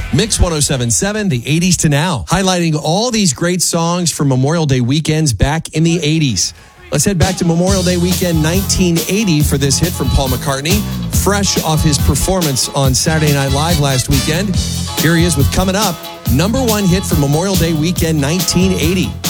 Mix 1077, the 80s to now, highlighting all these great songs from Memorial Day weekends back in the 80s. Let's head back to Memorial Day weekend 1980 for this hit from Paul McCartney, fresh off his performance on Saturday Night Live last weekend. Here he is with Coming Up, number one hit for Memorial Day weekend 1980.